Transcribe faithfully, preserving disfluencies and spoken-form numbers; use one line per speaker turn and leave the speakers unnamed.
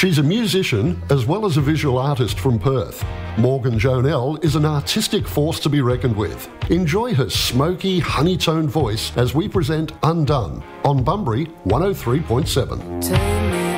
She's a musician as well as a visual artist from Perth. Morgan Jonelle is an artistic force to be reckoned with. Enjoy her smoky, honey-toned voice as we present Undone on Bunbury one oh three point seven.
Take me